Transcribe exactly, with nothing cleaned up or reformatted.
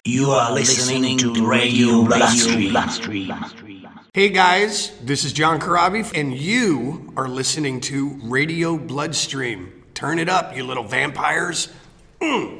You are listening to Radio Bloodstream. Hey guys, this is John Corabi, and you are listening to Radio Bloodstream. Turn it up, you little vampires. Mm.